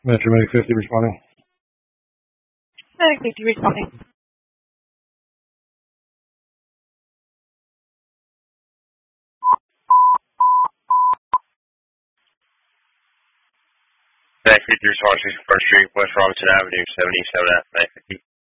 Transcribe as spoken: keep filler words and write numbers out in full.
Metro Medic fifty responding. Medic fifty responding. Medic fifty responding, First Street, West Robinson Avenue, seventy-seven F, Medic fifty.